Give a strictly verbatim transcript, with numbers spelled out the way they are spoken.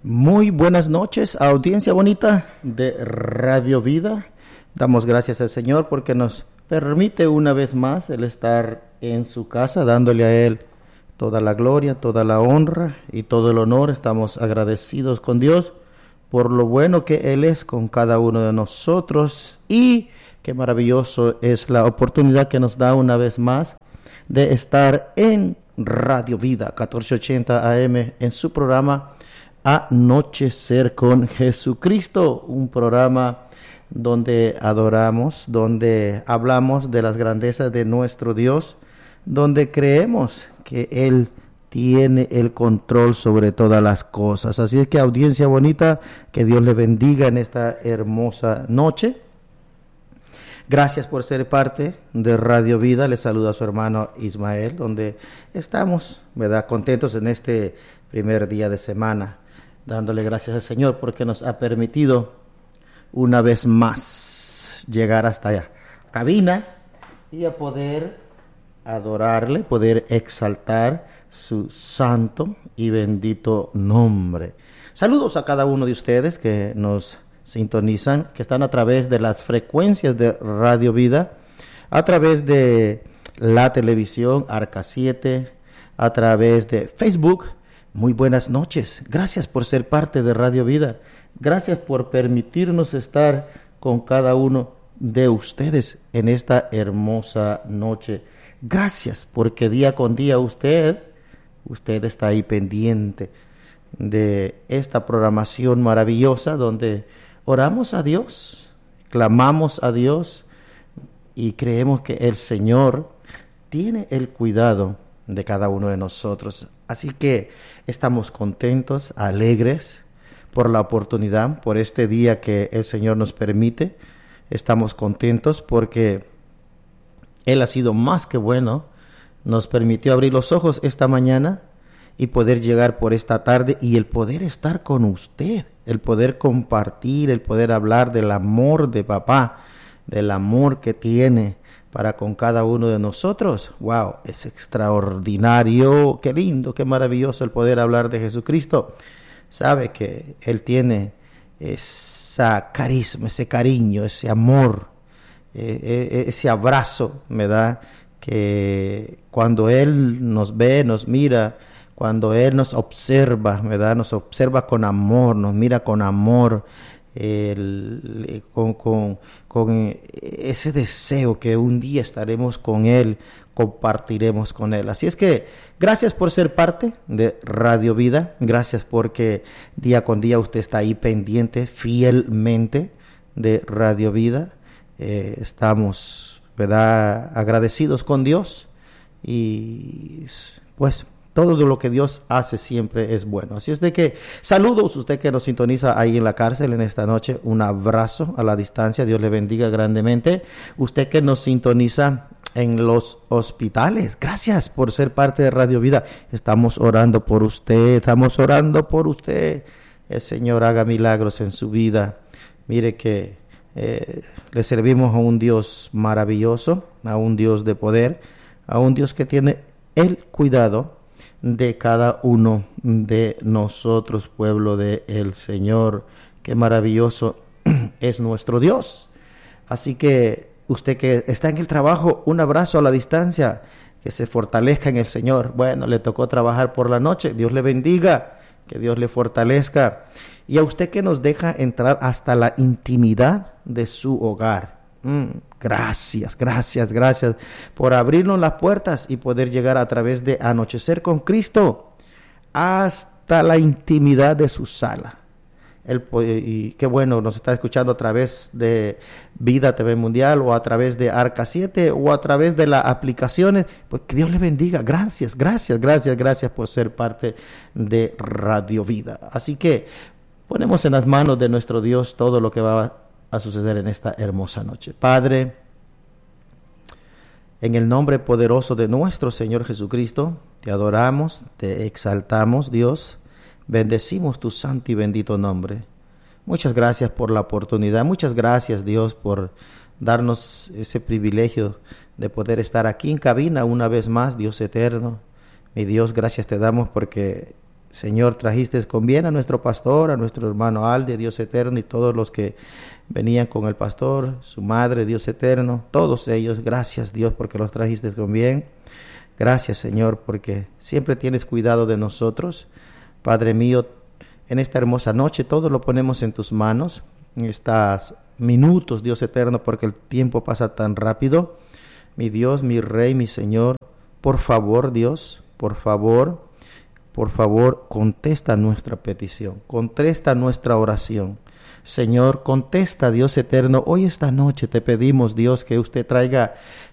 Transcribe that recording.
Muy buenas noches, audiencia bonita de Radio Vida. Damos gracias al Señor porque nos permite una vez más el estar en su casa, dándole a Él toda la gloria, toda la honra y todo el honor. Estamos agradecidos con Dios por lo bueno que Él es con cada uno de nosotros, y qué maravilloso es la oportunidad que nos da una vez más de estar en Radio Vida catorce ochenta A M en su programa Anochecer con Jesucristo, un programa donde adoramos, donde hablamos de las grandezas de nuestro Dios, donde creemos que Él tiene el control sobre todas las cosas. Así es que, audiencia bonita, que Dios le bendiga en esta hermosa noche. Gracias por ser parte de Radio Vida. Le saluda a su hermano Ismael, donde estamos, ¿verdad?, contentos en este primer día de semana, dándole gracias al Señor porque nos ha permitido una vez más llegar hasta allá, cabina, y a poder adorarle, poder exaltar su santo y bendito nombre. Saludos a cada uno de ustedes que nos sintonizan, que están a través de las frecuencias de Radio Vida, a través de la televisión Arca siete, a través de Facebook. Muy buenas noches, gracias por ser parte de Radio Vida, gracias por permitirnos estar con cada uno de ustedes en esta hermosa noche. Gracias porque día con día usted, usted está ahí pendiente de esta programación maravillosa donde oramos a Dios, clamamos a Dios y creemos que el Señor tiene el cuidado de cada uno de nosotros. Así que estamos contentos, alegres por la oportunidad, por este día que el Señor nos permite. Estamos contentos porque Él ha sido más que bueno. Nos permitió abrir los ojos esta mañana y poder llegar por esta tarde y el poder estar con usted, el poder compartir, el poder hablar del amor de papá, del amor que tiene para con cada uno de nosotros. Wow, es extraordinario, qué lindo, qué maravilloso el poder hablar de Jesucristo. Sabe que Él tiene esa carisma, ese cariño, ese amor, eh, ese abrazo, ¿verdad? Que cuando Él nos ve, nos mira, cuando Él nos observa, ¿verdad? Nos observa con amor, nos mira con amor, El, con, con, con ese deseo que un día estaremos con Él, compartiremos con Él. Así es que gracias por ser parte de Radio Vida, gracias porque día con día usted está ahí pendiente fielmente de Radio Vida. Eh, estamos, ¿verdad?, agradecidos con Dios, y pues todo lo que Dios hace siempre es bueno. Así es de que saludos usted que nos sintoniza ahí en la cárcel en esta noche. Un abrazo a la distancia. Dios le bendiga grandemente. Usted que nos sintoniza en los hospitales, gracias por ser parte de Radio Vida. Estamos orando por usted. Estamos orando por usted. El Señor haga milagros en su vida. Mire que eh, le servimos a un Dios maravilloso, a un Dios de poder, a un Dios que tiene el cuidado de cada uno de nosotros, pueblo de el Señor. Qué maravilloso es nuestro Dios. Así que usted que está en el trabajo, un abrazo a la distancia, que se fortalezca en el Señor. Bueno, le tocó trabajar por la noche, Dios le bendiga, que Dios le fortalezca. Y a usted que nos deja entrar hasta la intimidad de su hogar. Mm, gracias, gracias, gracias por abrirnos las puertas y poder llegar a través de Anochecer con Cristo hasta la intimidad de su sala. El, y qué bueno, nos está escuchando a través de Vida T V Mundial o a través de Arca siete o a través de las aplicaciones. Pues que Dios le bendiga. Gracias, gracias, gracias, gracias por ser parte de Radio Vida. Así que ponemos en las manos de nuestro Dios todo lo que va a a suceder en esta hermosa noche. Padre, en el nombre poderoso de nuestro Señor Jesucristo, te adoramos, te exaltamos, Dios, bendecimos tu santo y bendito nombre. Muchas gracias por la oportunidad, muchas gracias, Dios, por darnos ese privilegio de poder estar aquí en cabina una vez más, Dios eterno. Mi Dios, gracias te damos porque Señor, trajiste con bien a nuestro pastor, a nuestro hermano Alde, Dios eterno, y todos los que venían con el pastor, su madre, Dios eterno, todos ellos. Gracias, Dios, porque los trajiste con bien. Gracias, Señor, porque siempre tienes cuidado de nosotros. Padre mío, en esta hermosa noche todo lo ponemos en tus manos, en estos minutos, Dios eterno, porque el tiempo pasa tan rápido. Mi Dios, mi Rey, mi Señor, por favor, Dios, por favor, por favor, contesta nuestra petición, contesta nuestra oración. Señor, contesta, Dios eterno. Hoy esta noche te pedimos, Dios, que usted traiga